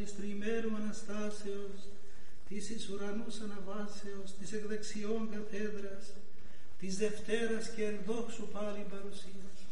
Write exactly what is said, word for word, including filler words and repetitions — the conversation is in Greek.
της τριημέρου Αναστάσεως, της εις ουρανούς αναβάσεως, της εκ δεξιών καθέδρας, της Δευτέρας και ενδόξου πάλιν παρουσίας.